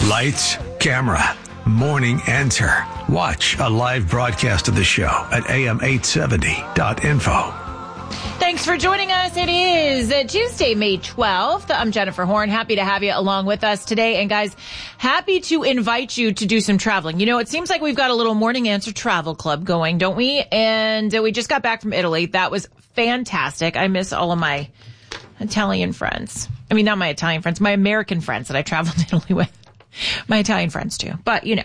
Lights, camera, morning answer. Watch a live broadcast of the show at am870.info. Thanks for joining us. It is Tuesday, May 12th. I'm Jennifer Horn. Happy to have you along with us today. And guys, happy to invite you to do some traveling. You know, it seems like we've got a little morning answer travel club going, don't we? And we just got back from Italy. That was fantastic. I miss all of my Italian friends. I mean, not my Italian friends, my American friends that I traveled to Italy with. My Italian friends too. But, you know,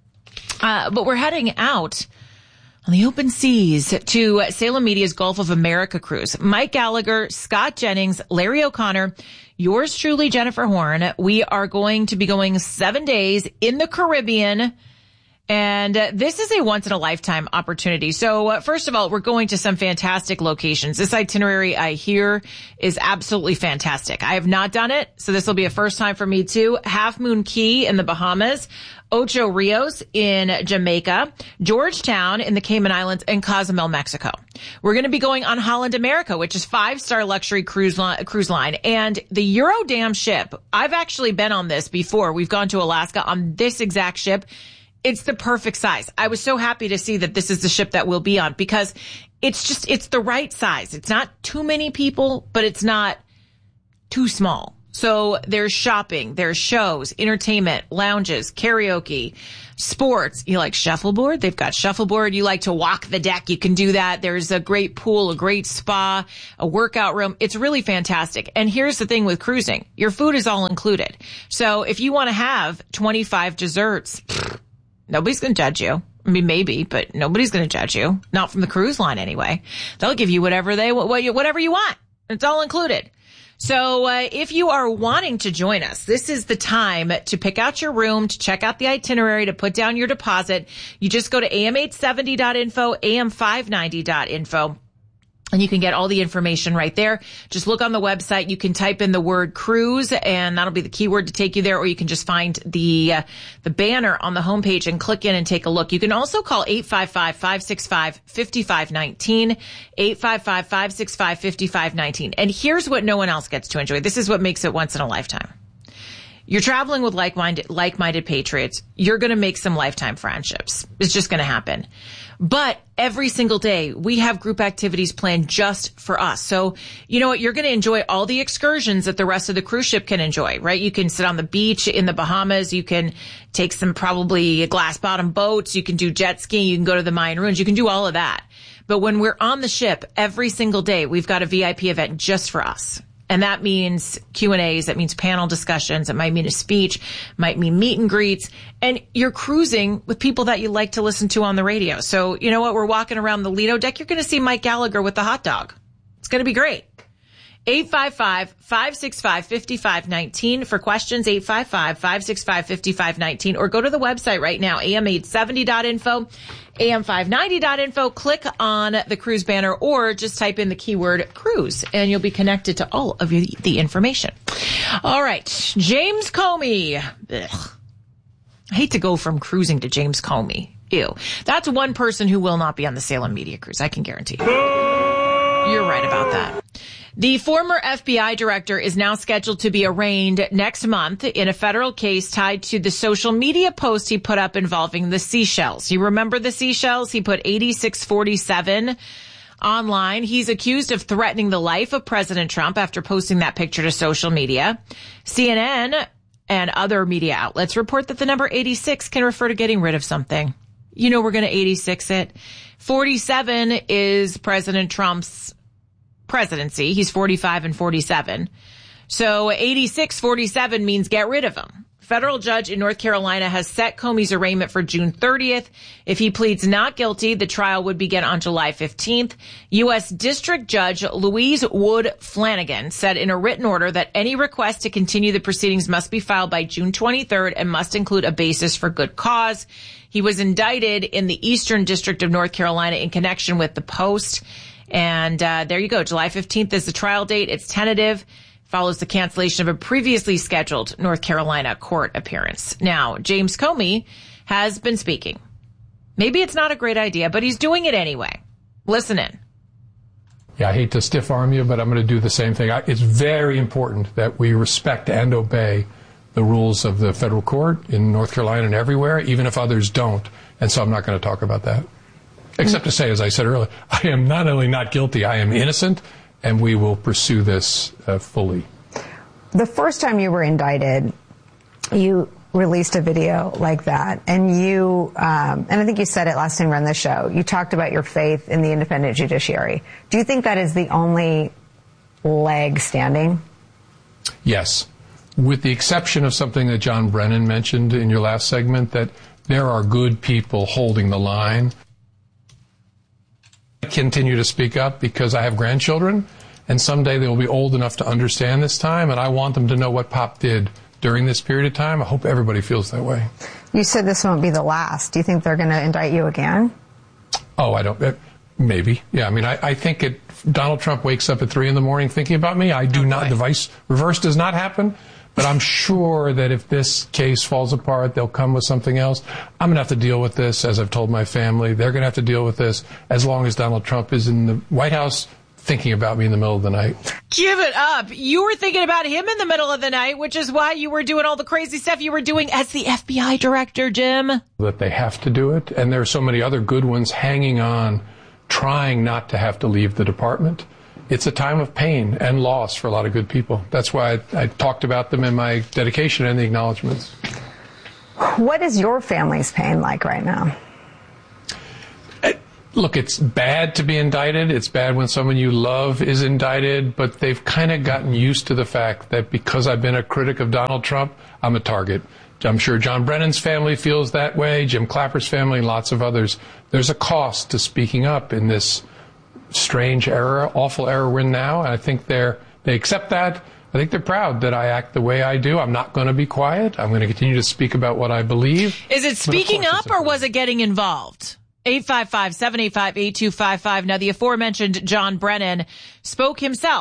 but we're heading out on the open seas to Salem Media's Gulf of America cruise. Mike Gallagher, Scott Jennings, Larry O'Connor, yours truly, Jennifer Horn. We are going to be going 7 days in the Caribbean. And this is a once-in-a-lifetime opportunity. So, first of all, we're going to some fantastic locations. This itinerary, I hear, is absolutely fantastic. I have not done it, so this will be a first time for me, too. Half Moon Cay in the Bahamas, Ocho Rios in Jamaica, Georgetown in the Cayman Islands, and Cozumel, Mexico. We're going to be going on Holland America, which is 5-star luxury cruise line. And the Eurodam ship, I've actually been on this before. We've gone to Alaska on this exact ship. It's the perfect size. I was so happy to see that this is the ship that we'll be on because it's the right size. It's not too many people, but it's not too small. So there's shopping, there's shows, entertainment, lounges, karaoke, sports. You like shuffleboard? They've got shuffleboard. You like to walk the deck? You can do that. There's a great pool, a great spa, a workout room. It's really fantastic. And here's the thing with cruising. Your food is all included. So if you want to have 25 desserts, nobody's going to judge you. I mean, maybe, but nobody's going to judge you. Not from the cruise line anyway. They'll give you whatever you want. It's all included. So if you are wanting to join us, this is the time to pick out your room, to check out the itinerary, to put down your deposit. You just go to am870.info, am590.info. And you can get all the information right there. Just look on the website. You can type in the word cruise, and that'll be the keyword to take you there. Or you can just find the banner on the homepage and click in and take a look. You can also call 855-565-5519, 855-565-5519. And here's what no one else gets to enjoy. This is what makes it once in a lifetime. You're traveling with like-minded patriots. You're going to make some lifetime friendships. It's just going to happen. But every single day, we have group activities planned just for us. So, you know what? You're going to enjoy all the excursions that the rest of the cruise ship can enjoy, right? You can sit on the beach in the Bahamas. You can take some probably glass-bottom boats. You can do jet skiing. You can go to the Mayan ruins. You can do all of that. But when we're on the ship, every single day, we've got a VIP event just for us. And that means Q&As, that means panel discussions, it might mean a speech, might mean meet and greets, and you're cruising with people that you like to listen to on the radio. So, you know what, we're walking around the Lido deck, you're going to see Mike Gallagher with the hot dog. It's going to be great. 855-565-5519 for questions, 855-565-5519, or go to the website right now, am870.info, am590.info, click on the cruise banner, or just type in the keyword cruise, and you'll be connected to all of the information. All right, James Comey. Ugh. I hate to go from cruising to James Comey. Ew. That's one person who will not be on the Salem Media Cruise, I can guarantee you. You're right about that. The former FBI director is now scheduled to be arraigned next month in a federal case tied to the social media post he put up involving the seashells. You remember the seashells? He put 8647 online. He's accused of threatening the life of President Trump after posting that picture to social media. CNN and other media outlets report that the number 86 can refer to getting rid of something. You know, we're going to 86 it. 47 is President Trump's presidency. He's 45 and 47. So 8647 means get rid of him. Federal judge in North Carolina has set Comey's arraignment for June 30th. If he pleads not guilty, the trial would begin on July 15th. U.S. District Judge Louise Wood Flanagan said in a written order that any request to continue the proceedings must be filed by June 23rd and must include a basis for good cause. He was indicted in the Eastern District of North Carolina in connection with the post. And there you go. July 15th is the trial date. It's tentative. Follows the cancellation of a previously scheduled North Carolina court appearance. Now, James Comey has been speaking. Maybe it's not a great idea, but he's doing it anyway. Listen in. Yeah, I hate to stiff arm you, but I'm going to do the same thing. It's very important that we respect and obey the rules of the federal court in North Carolina and everywhere, even if others don't. And so I'm not going to talk about that. Except to say, as I said earlier, I am not only not guilty, I am innocent, and we will pursue this fully. The first time you were indicted, you released a video like that, and and I think you said it last time we ran the show, you talked about your faith in the independent judiciary. Do you think that is the only leg standing? Yes. With the exception of something that John Brennan mentioned in your last segment, that there are good people holding the line. I continue to speak up because I have grandchildren, and someday they will be old enough to understand this time, and I want them to know what Pop did during this period of time. I hope everybody feels that way. You said this won't be the last. Do you think they're going to indict you again? Oh, I don't. Maybe. Yeah, I mean, I think Donald Trump wakes up at 3 a.m. thinking about me. I do not. The reverse does not happen. But I'm sure that if this case falls apart, they'll come with something else. I'm going to have to deal with this, as I've told my family. They're going to have to deal with this as long as Donald Trump is in the White House thinking about me in the middle of the night. Give it up. You were thinking about him in the middle of the night, which is why you were doing all the crazy stuff you were doing as the FBI director, Jim. That they have to do it. And there are so many other good ones hanging on, trying not to have to leave the department. It's a time of pain and loss for a lot of good people. That's why I talked about them in my dedication and the acknowledgments. What is your family's pain like right now? Look, it's bad to be indicted. It's bad when someone you love is indicted, but they've kind of gotten used to the fact that because I've been a critic of Donald Trump, I'm a target. I'm sure John Brennan's family feels that way, Jim Clapper's family, lots of others. There's a cost to speaking up in this strange era, awful era we're in now, and I think they accept that. I think they're proud that I act the way I do. I'm not going to be quiet. I'm going to continue to speak about what I believe. Is it speaking up or was it getting involved? 855-785-8255. Now, the aforementioned John Brennan spoke himself